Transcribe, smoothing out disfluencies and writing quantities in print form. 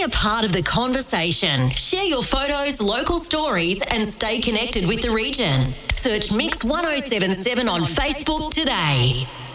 a part of the conversation. Share your photos, local stories, and stay connected with the region. Search Mix 1077 on Facebook today.